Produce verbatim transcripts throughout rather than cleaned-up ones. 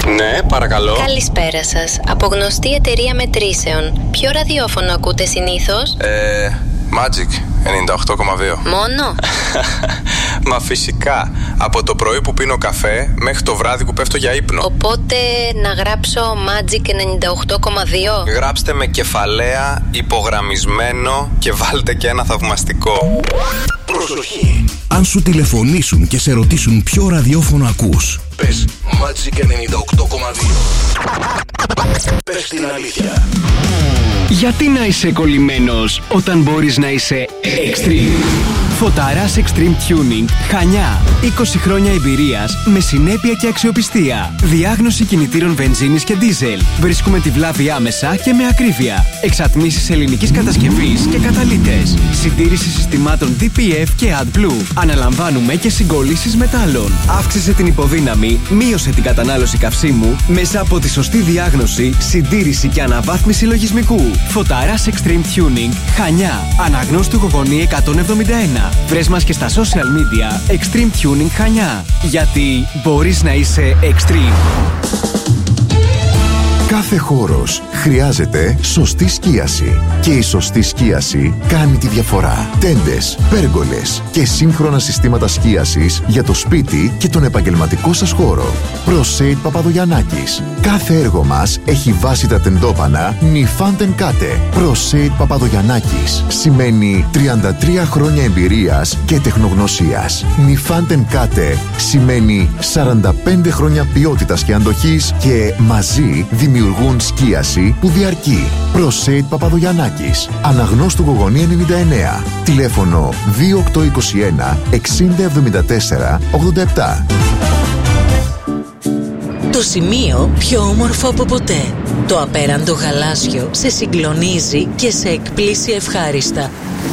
Ναι, παρακαλώ. Καλησπέρα σας. Από γνωστή εταιρεία μετρήσεων. Ποιο ραδιόφωνο ακούτε συνήθως? Ε, Magic ενενήντα οκτώ κόμμα δύο. Μόνο? Μα φυσικά. Από το πρωί που πίνω καφέ μέχρι το βράδυ που πέφτω για ύπνο. Οπότε να γράψω Magic ενενήντα οκτώ κόμμα δύο. Γράψτε με κεφαλαία, υπογραμμισμένο και βάλτε και ένα θαυμαστικό. Προσοχή! Αν σου τηλεφωνήσουν και σε ρωτήσουν ποιο ραδιόφωνο ακούς, πες Magic ενενήντα οκτώ κόμμα δύο. Πες την αλήθεια. Γιατί να είσαι κολλημένος όταν μπορείς να είσαι Extreme? Φωταράς Extreme Tuning Χανιά. είκοσι χρόνια εμπειρίας με συνέπεια και αξιοπιστία. Διάγνωση κινητήρων βενζίνης και ντίζελ. Βρίσκουμε τη βλάβη άμεσα και με ακρίβεια. Εξατμίσεις ελληνικής κατασκευής και καταλύτες. Συντήρηση συστημάτων ντι πι εφ και AdBlue. Αναλαμβάνουμε και συγκολλήσεις μετάλλων. Αύξησε την υποδύναμη, μείωσε την κατανάλωση καυσίμου μέσα από τη σωστή διάγνωση, συντήρηση και αναβάθμιση λογισμικού. Φωταράς Extreme Tuning Χανιά. Αναγνώστου Γογονή εκατόν εβδομήντα ένα. Βρες μας και στα social media Extreme Tuning Χανιά. Γιατί μπορείς να είσαι Extreme. Κάθε χώρος χρειάζεται σωστή σκίαση. Και η σωστή σκίαση κάνει τη διαφορά. Τέντες, πέργολες και σύγχρονα συστήματα σκίασης για το σπίτι και τον επαγγελματικό σας χώρο. ProSaid Παπαδογιαννάκης. Κάθε έργο μας έχει βάσει τα τεντόπανα Νιφάντεν Κάτε. ProSaid Παπαδογιαννάκης σημαίνει τριάντα τρία χρόνια εμπειρίας και τεχνογνωσίας. Νιφάντεν Κάτε σημαίνει σαράντα πέντε χρόνια ποιότητας και αντοχής και μαζί δημιουργούν σκίαση που διαρκεί. ProSaid Παπαδογιαννάκης. Αναγνώστου Γογονή ενενήντα εννέα. Τηλέφωνο δύο οκτώ δύο ένα εξήντα εβδομήντα τέσσερα ογδόντα επτά. Το σημείο πιο όμορφο από ποτέ. Το απέραντο γαλάζιο σε συγκλονίζει και σε εκπλήσει ευχάριστα.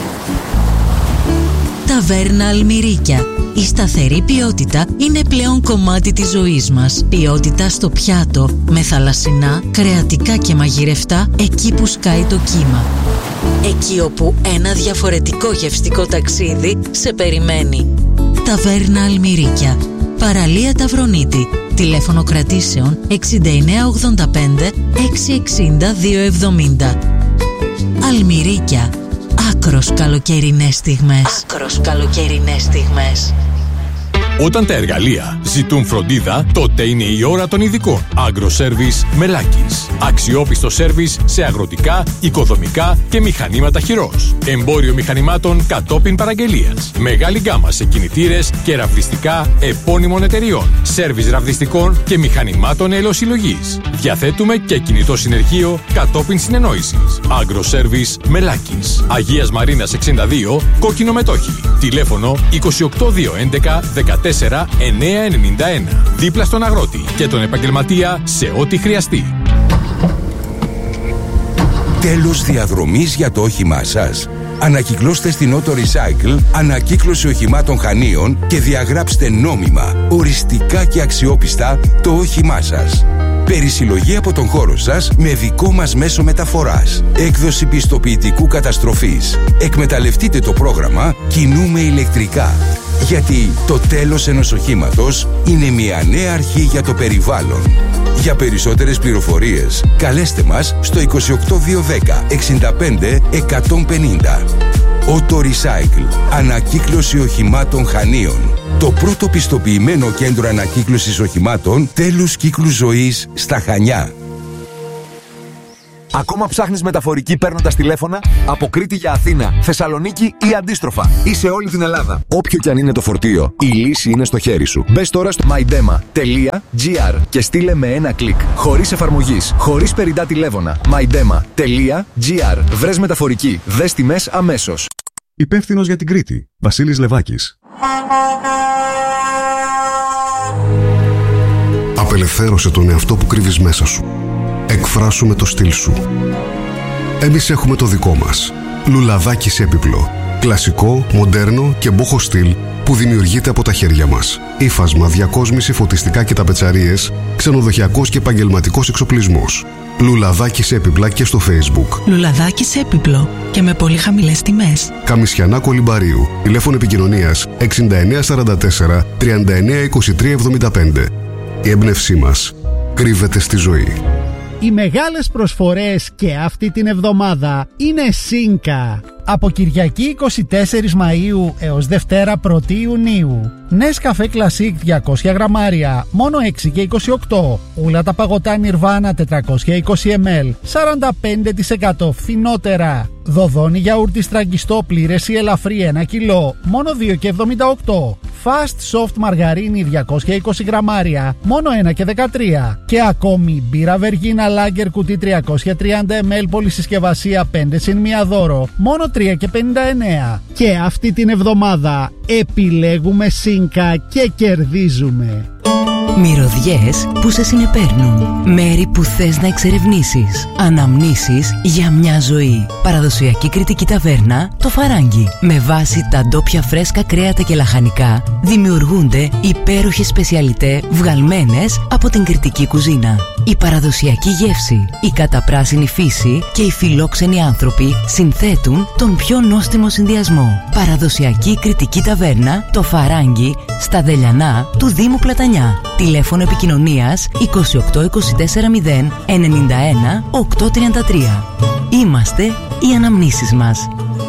Ταβέρνα Αλμυρίκια. Η σταθερή ποιότητα είναι πλέον κομμάτι της ζωής μας. Ποιότητα στο πιάτο, με θαλασσινά, κρεατικά και μαγειρευτά εκεί που σκάει το κύμα. Εκεί όπου ένα διαφορετικό γευστικό ταξίδι σε περιμένει. Ταβέρνα Αλμυρίκια. Παραλία Ταυρονίτη. Τηλέφωνο κρατήσεων εξήντα εννέα ογδόντα πέντε εξακόσια εξήντα δύο εβδομήντα. Αλμυρίκια. Άκρος καλοκαιρινές στιγμές. Άκρος καλοκαιρινές στιγμές. Όταν τα εργαλεία ζητούν φροντίδα, τότε είναι η ώρα των ειδικών. Agroservice Μελάκης. Αξιόπιστο σέρβις σε αγροτικά, οικοδομικά και μηχανήματα χειρός. Εμπόριο μηχανημάτων κατόπιν παραγγελίας. Μεγάλη γκάμα σε κινητήρες και ραβδιστικά επώνυμων εταιριών. Σέρβις ραβδιστικών και μηχανημάτων ελαιοσυλλογής. Διαθέτουμε και κινητό συνεργείο κατόπιν συνεννόησης. Agroservice Μελάκης. Αγίας Μαρίνας εξήντα δύο, Κόκκινο Μετόχι. Τηλέφωνο είκοσι οκτώ δύο έντεκα δεκατέσσερα εννιακόσια ενενήντα ένα. Δίπλα στον αγρότη και τον επαγγελματία σε ό,τι χρειαστεί. Τέλος διαδρομής για το όχημά σας? Ανακυκλώστε στην Auto Recycle ανακύκλωση οχημάτων Χανίων και διαγράψτε νόμιμα, οριστικά και αξιόπιστα το όχημά σας. Περισυλλογή από τον χώρο σας με δικό μας μέσο μεταφοράς. Έκδοση πιστοποιητικού καταστροφής. Εκμεταλλευτείτε το πρόγραμμα Κινούμε ηλεκτρικά. Γιατί το τέλος ενός οχήματος είναι μια νέα αρχή για το περιβάλλον. Για περισσότερες πληροφορίες, καλέστε μας στο είκοσι οκτώ δύο δέκα εξήντα πέντε εκατόν πενήντα. Auto Recycle. Ανακύκλωση οχημάτων Χανίων. Το πρώτο πιστοποιημένο κέντρο ανακύκλωσης οχημάτων τέλους κύκλου ζωής στα Χανιά. Ακόμα ψάχνεις μεταφορική παίρνοντας τηλέφωνα? Από Κρήτη για Αθήνα, Θεσσαλονίκη ή αντίστροφα, ή σε όλη την Ελλάδα. Όποιο κι αν είναι το φορτίο, η λύση είναι στο χέρι σου. Μπες τώρα στο μάιντεμα τελεία τζι άρ και στείλε με ένα κλικ. Χωρίς εφαρμογής, χωρίς περιττά τηλέφωνα. μάιντεμα τελεία τζι άρ. Βρες μεταφορική. Δες τιμές αμέσως. Υπεύθυνος για την Κρήτη, Βασίλης Λεβάκης. Απελευθέρωσε τον εαυτό που κρύβεις μέσα σου. Εκφράσου με το στυλ σου. Εμείς έχουμε το δικό μας. Λουλαδάκι έπιπλο. Κλασικό, μοντέρνο και μπόχο στυλ που δημιουργείται από τα χέρια μας. Ύφασμα, διακόσμηση, φωτιστικά και ταπετσαρίες, ξενοδοχειακός και επαγγελματικός εξοπλισμός. Λουλαδάκι έπιπλα και στο Facebook. Λουλαδάκι έπιπλο και με πολύ χαμηλές τιμές. Καμισιανά Κολυμπαρίου. Τηλέφωνο επικοινωνίας εξήντα εννέα σαράντα τέσσερα τριάντα εννέα είκοσι τρία εβδομήντα πέντε. Η έμπνευσή μας κρύβεται στη ζωή. Οι μεγάλες προσφορές και αυτή την εβδομάδα είναι Σίνκα. Από Κυριακή εικοστή τέταρτη Μαΐου έως Δευτέρα πρώτη Ιουνίου. Νέσκαφε Classic διακόσια γραμμάρια, μόνο έξι και είκοσι οκτώ. Όλα τα παγωτά Nirvana τετρακόσια είκοσι μιλιλίτρα, σαράντα πέντε τοις εκατό φθηνότερα. Δοδόνι γιαούρτι στραγγιστό πλήρες ή ελαφρύ ένα κιλό, μόνο δύο και εβδομήντα οκτώ. Fast Soft μαργαρίνη διακόσια είκοσι γραμμάρια, μόνο ένα και δεκατρία. Και ακόμη μπύρα Βεργίνα Lager κουτί τριακόσια τριάντα μιλιλίτρα πολυσυσκευασία πέντε συν ένα δώρο, μόνο τρία και πενήντα εννέα. Και αυτή την εβδομάδα επιλέγουμε Σίνκα και κερδίζουμε. Μυρωδιές που σε συνεπέρνουν. Μέρη που θες να εξερευνήσεις. Αναμνήσεις για μια ζωή. Παραδοσιακή κρητική ταβέρνα, το Φαράγγι. Με βάση τα ντόπια φρέσκα κρέατα και λαχανικά δημιουργούνται υπέροχες σπεσιαλιτέ βγαλμένες από την κρητική κουζίνα. Η παραδοσιακή γεύση, η καταπράσινη φύση και οι φιλόξενοι άνθρωποι συνθέτουν τον πιο νόστιμο συνδυασμό. Παραδοσιακή κρητική ταβέρνα, το Φαράγγι, στα Δελιανά του Δήμου Πλατανιά. Τηλέφωνο επικοινωνίας είκοσι οκτώ είκοσι τέσσερα μηδέν ενενήντα ένα οκτακόσια τριάντα τρία. Είμαστε οι αναμνήσεις μας.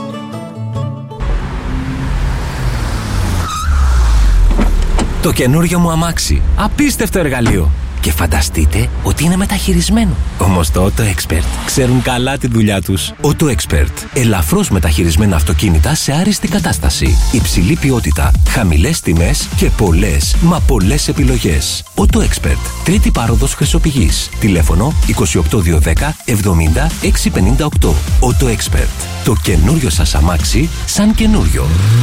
Το καινούριο μου αμάξι. Απίστευτο εργαλείο. Και φανταστείτε ότι είναι μεταχειρισμένο. Όμως το Auto Expert ξέρουν καλά τη δουλειά τους. Auto Expert. Ελαφρώς μεταχειρισμένα αυτοκίνητα σε άριστη κατάσταση. Υψηλή ποιότητα, χαμηλές τιμές και πολλές, μα πολλές επιλογές. Auto Expert. Τρίτη πάροδος Χρυσοπηγής. Τηλέφωνο είκοσι οκτώ διακόσια δέκα εβδομήντα εξακόσια πενήντα οκτώ. Auto Expert. Το καινούριο σας αμάξι σαν καινούριο.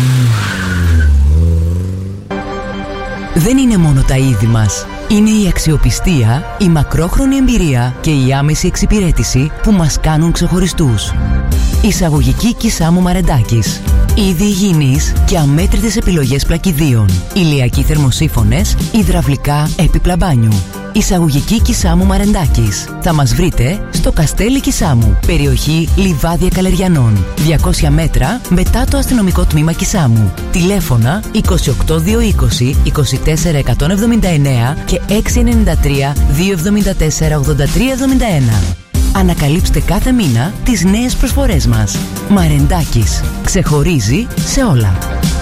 Δεν είναι μόνο τα είδη μας. Είναι η αξιοπιστία, η μακρόχρονη εμπειρία και η άμεση εξυπηρέτηση που μας κάνουν ξεχωριστούς. Εισαγωγική Κισάμου Μαρεντάκης. Είδη υγιεινής και αμέτρητες επιλογές πλακιδίων. Ηλιακοί θερμοσύφωνες, υδραυλικά έπιπλα μπάνιου. Εισαγωγική Κισάμου Μαρεντάκης. Θα μας βρείτε στο Καστέλι Κισάμου, περιοχή Λιβάδια Καλεριανών, διακόσια μέτρα μετά το αστυνομικό τμήμα Κισάμου. Τηλέφωνα είκοσι οκτώ διακόσια είκοσι είκοσι τέσσερα εκατόν εβδομήντα εννέα και έξι εννιά τρία δύο εβδομήντα τέσσερα ογδόντα τρία εβδομήντα ένα. Ανακαλύψτε κάθε μήνα τις νέες προσφορές μας. Μαρεντάκης. Ξεχωρίζει σε όλα.